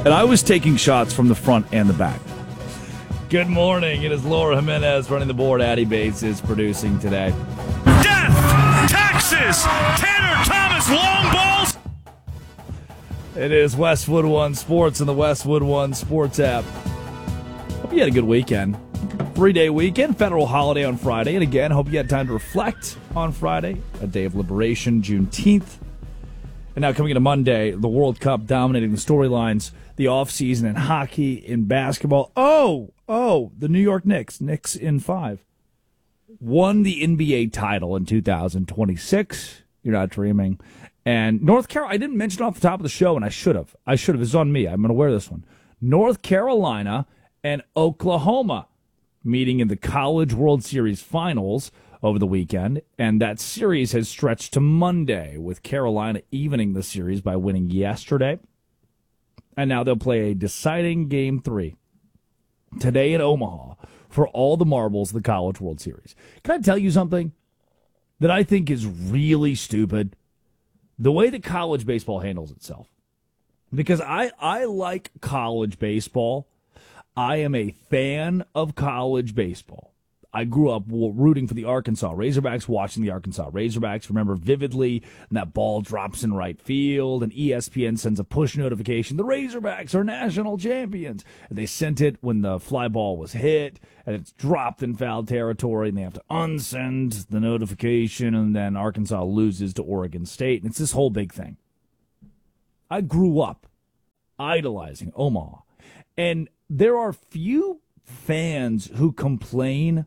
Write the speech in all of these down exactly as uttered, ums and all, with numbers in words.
And I was taking shots from the front and the back. Good morning. It is Laura Jimenez running the board. Addie Bates is producing today. Death! Taxes! Tanner Thomas long balls! It is Westwood One Sports and the Westwood One Sports app. Hope you had a good weekend. Three-day weekend, federal holiday on Friday. And again, hope you had time to reflect on Friday, a day of liberation, Juneteenth. And now coming into Monday, the World Cup dominating the storylines, the offseason in hockey, in basketball. Oh, oh, the New York Knicks, Knicks in five, won the N B A title in two thousand twenty-six. You're not dreaming. And North Carolina, I didn't mention it off the top of the show, and I should have. I should have. It's on me. I'm going to wear this one. North Carolina and Oklahoma meeting in the College World Series finals over the weekend, and that series has stretched to Monday, with Carolina evening the series by winning yesterday. And now they'll play a deciding game three today in Omaha for all the marbles of the College World Series. Can I tell you something that I think is really stupid? The way that college baseball handles itself. Because I, I like college baseball. I am a fan of college baseball. I grew up rooting for the Arkansas Razorbacks, watching the Arkansas Razorbacks. Remember vividly, and that ball drops in right field, and E S P N sends a push notification. The Razorbacks are national champions. And they sent it when the fly ball was hit, and it's dropped in foul territory, and they have to unsend the notification, and then Arkansas loses to Oregon State. And it's this whole big thing. I grew up idolizing Omaha, and there are few fans who complain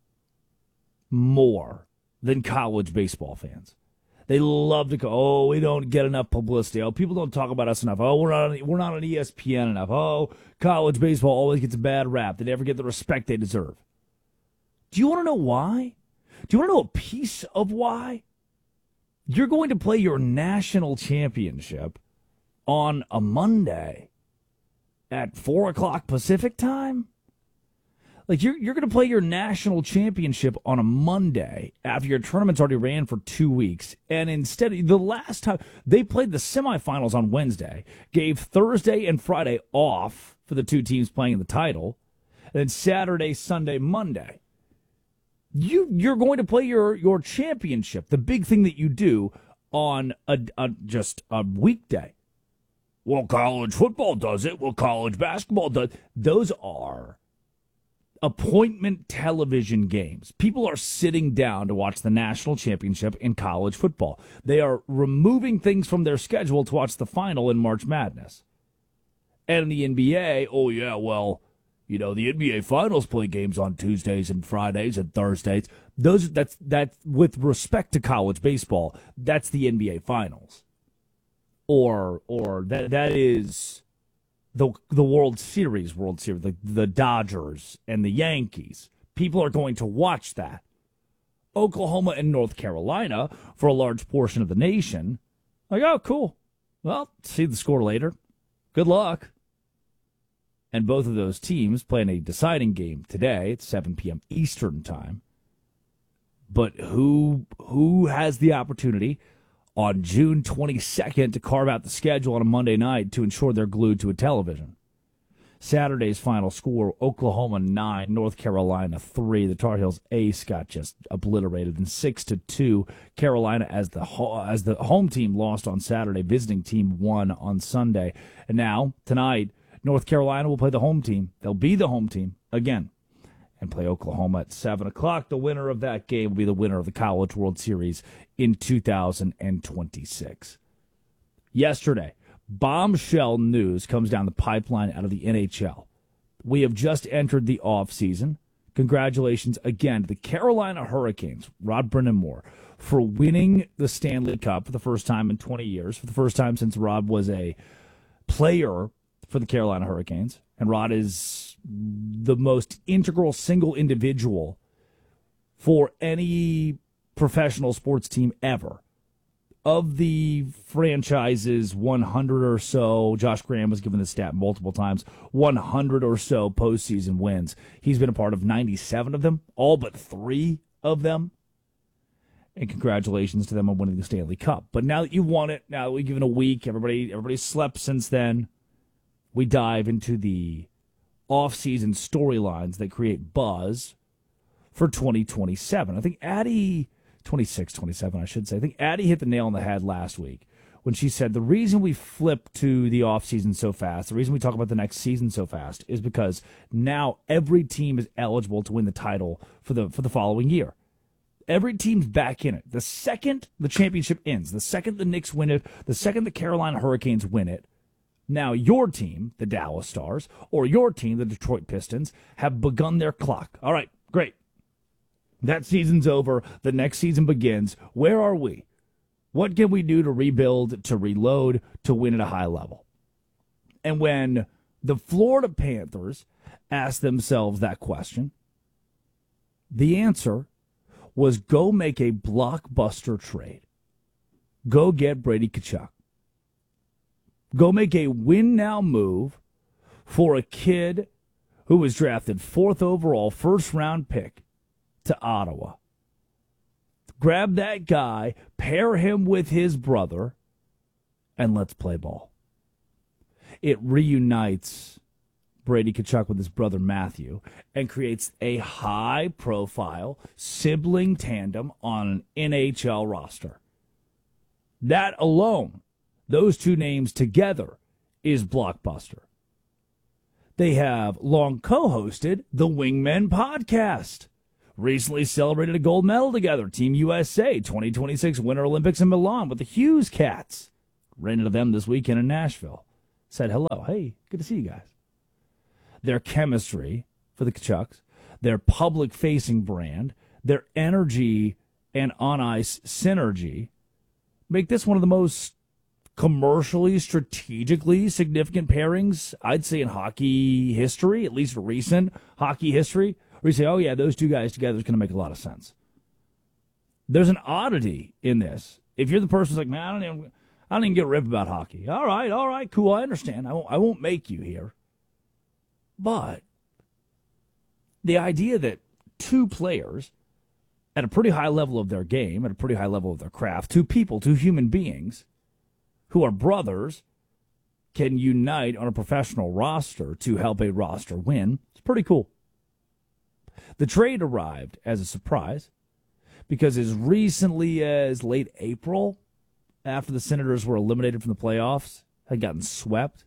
more than college baseball fans. They love to go, oh, we don't get enough publicity. Oh, people don't talk about us enough. Oh, we're not on, we're not on E S P N enough. Oh, college baseball always gets a bad rap. They never get the respect they deserve. Do you want to know why? Do you want to know a piece of why? You're going to play your national championship on a Monday at four o'clock Pacific time? Like, you're you're going to play your national championship on a Monday after your tournament's already ran for two weeks. And instead, the last time they played the semifinals on Wednesday, gave Thursday and Friday off for the two teams playing the title, and then Saturday, Sunday, Monday. You, you're going to play your, your championship, the big thing that you do, on a, a just a weekday. Well, college football does it. Well, college basketball does. Those are appointment television games. People are sitting down to watch the national championship in college football. They are removing things from their schedule to watch the final in March Madness. And in the N B A, oh yeah, well, you know, the N B A finals play games on Tuesdays and Fridays and Thursdays. Those that's that with respect to college baseball, that's the N B A finals. Or or that that is the the World Series, World Series, the, the Dodgers and the Yankees. People are going to watch that. Oklahoma and North Carolina, for a large portion of the nation, like, oh, cool. Well, see the score later. Good luck. And both of those teams play in a deciding game today at seven p.m. Eastern time. But who who has the opportunity on June twenty-second to carve out the schedule on a Monday night to ensure they're glued to a television? Saturday's final score, Oklahoma nine, North Carolina three. The Tar Heels ace got just obliterated. And six to two, Carolina as the ho- as the home team lost on Saturday. Visiting team won on Sunday. And now, tonight, North Carolina will play the home team. They'll be the home team again and play Oklahoma at seven o'clock. The winner of that game will be the winner of the College World Series in two thousand twenty-six. Yesterday, bombshell news comes down the pipeline out of the N H L. We have just entered the offseason. Congratulations again to the Carolina Hurricanes, Rod Brind'Amour, for winning the Stanley Cup for the first time in twenty years, for the first time since Rod was a player for the Carolina Hurricanes. And Rod is the most integral single individual for any professional sports team ever. Of the franchise's one hundred or so, Josh Graham was given the stat multiple times, one hundred or so postseason wins. He's been a part of ninety-seven of them, all but three of them. And congratulations to them on winning the Stanley Cup. But now that you've won it, now that we've given a week, everybody everybody slept since then. we dive into the off-season storylines that create buzz for twenty twenty-seven. I think Addie, twenty-six, twenty-seven, I should say. I think Addie hit the nail on the head last week when she said the reason we flip to the offseason so fast, the reason we talk about the next season so fast, is because now every team is eligible to win the title for the for the following year. Every team's back in it. The second the championship ends, the second the Knicks win it, the second the Carolina Hurricanes win it, now your team, the Dallas Stars, or your team, the Detroit Pistons, have begun their clock. All right, great. That season's over. The next season begins. Where are we? What can we do to rebuild, to reload, to win at a high level? And when the Florida Panthers asked themselves that question, the answer was go make a blockbuster trade. Go get Brady Tkachuk. Go make a win-now move for a kid who was drafted fourth overall, first-round pick to Ottawa. Grab that guy, pair him with his brother, and let's play ball. It reunites Brady Tkachuk with his brother Matthew and creates a high-profile sibling tandem on an N H L roster. That alone, those two names together, is blockbuster. They have long co-hosted the Wingmen podcast. Recently celebrated a gold medal together. Team U S A twenty twenty-six Winter Olympics in Milan with the Hughes Cats. Ran into them this weekend in Nashville. Said hello. Hey, good to see you guys. Their chemistry for the Tkachuks, their public-facing brand, their energy and on-ice synergy make this one of the most commercially, strategically significant pairings, I'd say, in hockey history, at least recent hockey history. Where you say, oh, yeah, those two guys together is going to make a lot of sense. There's an oddity in this. If you're the person who's like, man, I don't even, I don't even get a rip about hockey. All right, all right, cool, I understand. I won't, I won't make you here. But the idea that two players at a pretty high level of their game, at a pretty high level of their craft, two people, two human beings who are brothers can unite on a professional roster to help a roster win, it's pretty cool. The trade arrived as a surprise because as recently as late April, after the Senators were eliminated from the playoffs, had gotten swept,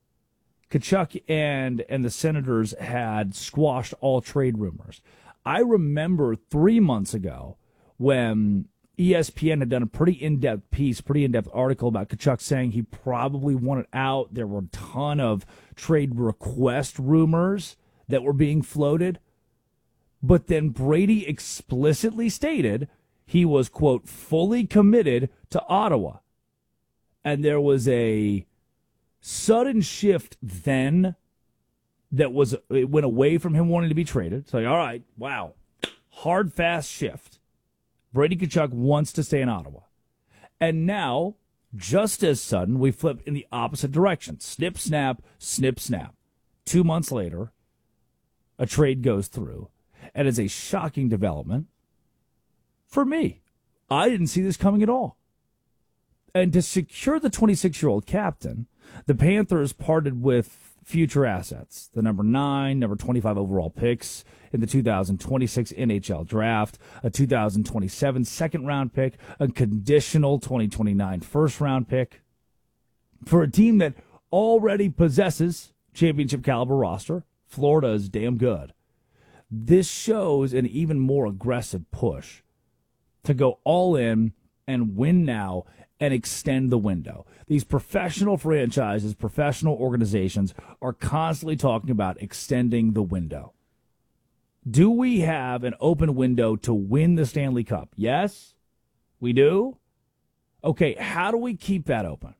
Tkachuk and, and the Senators had squashed all trade rumors. I remember three months ago when E S P N had done a pretty in-depth piece, pretty in-depth article about Tkachuk saying he probably wanted out. There were a ton of trade request rumors that were being floated. But then Brady explicitly stated he was, quote, fully committed to Ottawa. And there was a sudden shift then that was, it went away from him wanting to be traded. So, all right, wow, hard, fast shift. Brady Tkachuk wants to stay in Ottawa. And now, just as sudden, we flip in the opposite direction. Snip, snap, snip, snap. Two months later, a trade goes through. And it's a shocking development for me. I didn't see this coming at all. And to secure the twenty-six-year-old captain, the Panthers parted with future assets, the number nine, number twenty-five overall picks in the two thousand twenty-six N H L draft, a two thousand twenty-seven second-round pick, a conditional twenty twenty-nine first-round pick. For a team that already possesses championship-caliber roster, Florida is damn good. This shows an even more aggressive push to go all in and win now and extend the window. These professional franchises, professional organizations are constantly talking about extending the window. Do we have an open window to win the Stanley Cup? Yes, we do. Okay, how do we keep that open?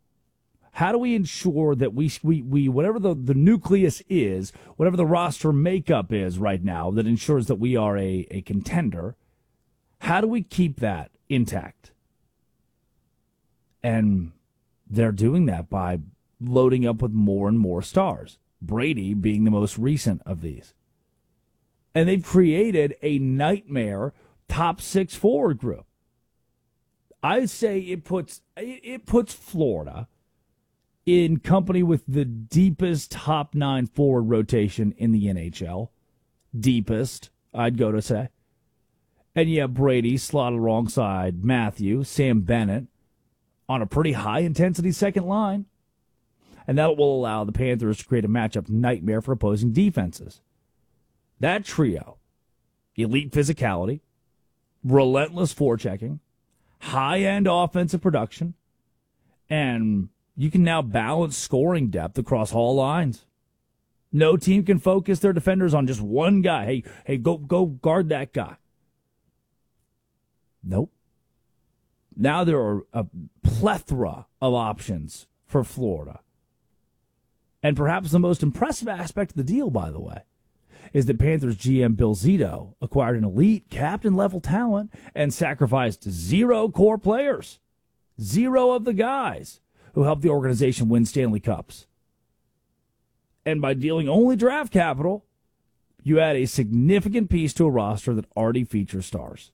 How do we ensure that we, we, we whatever the, the nucleus is, whatever the roster makeup is right now that ensures that we are a, a contender, how do we keep that intact? And they're doing that by loading up with more and more stars, Brady being the most recent of these. And they've created a nightmare top six forward group. I say it puts it puts Florida in company with the deepest top nine forward rotation in the N H L. Deepest, I'd go to say. And you have Brady slotted alongside Matthew, Sam Bennett, on a pretty high-intensity second line. And that will allow the Panthers to create a matchup nightmare for opposing defenses. That trio, elite physicality, relentless forechecking, high-end offensive production, and you can now balance scoring depth across all lines. No team can focus their defenders on just one guy. Hey, hey, go go guard that guy. Nope. Now there are a plethora of options for Florida. And perhaps the most impressive aspect of the deal, by the way, is that Panthers G M Bill Zito acquired an elite captain-level talent and sacrificed zero core players. Zero of the guys who helped the organization win Stanley Cups. And by dealing only draft capital, you add a significant piece to a roster that already features stars.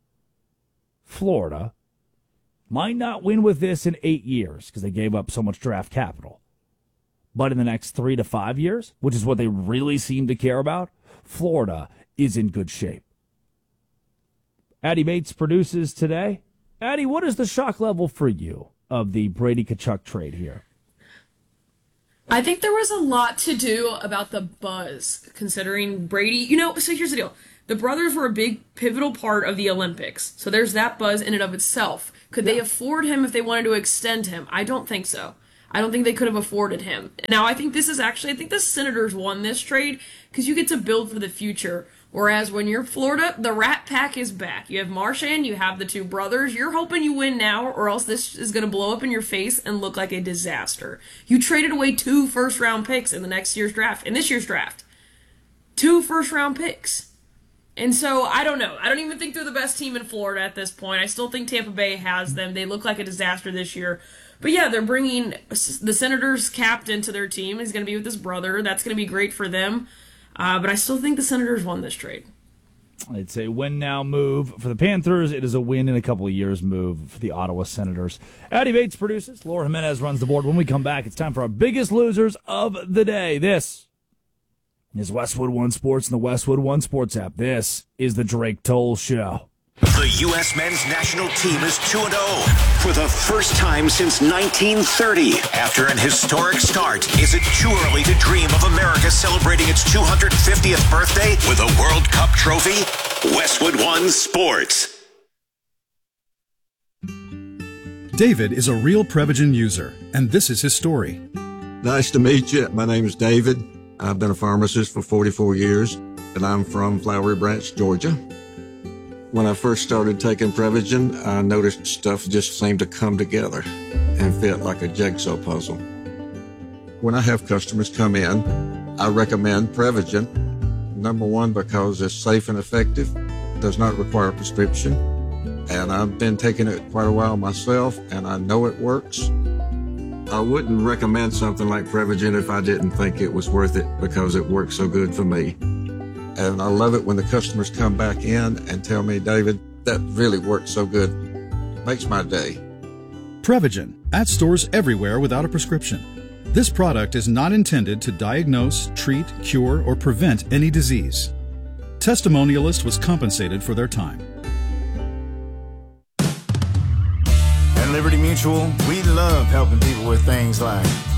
Florida might not win with this in eight years because they gave up so much draft capital. But in the next three to five years, which is what they really seem to care about, Florida is in good shape. Addy Bates produces today. Addy, what is the shock level for you of the Brady Tkachuk trade here? I think there was a lot to do about the buzz, considering Brady. You know, so here's the deal. The brothers were a big pivotal part of the Olympics. So there's that buzz in and of itself. Could they afford him if they wanted to extend him? I don't think so. I don't think they could have afforded him. Now, I think this is actually, I think the Senators won this trade because you get to build for the future. Whereas when you're Florida, the Rat Pack is back. You have Marchand, you have the two brothers. You're hoping you win now, or else this is going to blow up in your face and look like a disaster. You traded away two first-round picks in the next year's draft, in this year's draft. Two first-round picks. And so, I don't know. I don't even think they're the best team in Florida at this point. I still think Tampa Bay has them. They look like a disaster this year. But yeah, they're bringing the Senators' captain to their team. He's going to be with his brother. That's going to be great for them. Uh, but I still think the Senators won this trade. It's a win-now move for the Panthers. It is a win in a couple of years move for the Ottawa Senators. Addy Bates produces. Laura Jimenez runs the board. When we come back, it's time for our biggest losers of the day. This is Westwood One Sports and the Westwood One Sports app. This is the Drake Toll Show. The U S men's national team is two and oh for the first time since nineteen thirty. After an historic start, is it too early to dream of America celebrating its two hundred fiftieth birthday with a World Cup trophy? Westwood One Sports. David is a real Prevagen user, and this is his story. Nice to meet you. My name is David. I've been a pharmacist for forty-four years, and I'm from Flowery Branch, Georgia. When I first started taking Prevagen, I noticed stuff just seemed to come together and fit like a jigsaw puzzle. When I have customers come in, I recommend Prevagen. Number one, because it's safe and effective, does not require a prescription, and I've been taking it quite a while myself, and I know it works. I wouldn't recommend something like Prevagen if I didn't think it was worth it because it works so good for me. And I love it when the customers come back in and tell me, David, that really worked so good. Makes my day. Prevagen, at stores everywhere without a prescription. This product is not intended to diagnose, treat, cure, or prevent any disease. Testimonialist was compensated for their time. At Liberty Mutual, we love helping people with things like